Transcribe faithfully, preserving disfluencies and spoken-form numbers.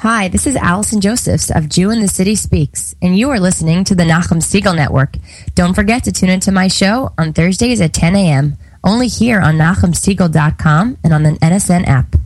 Hi, this is Allison Josephs of Jew in the City Speaks, and you are listening to the Nachum Siegel Network. Don't forget to tune into my show on Thursdays at ten a.m., only here on nachum siegel dot com and on the N S N app.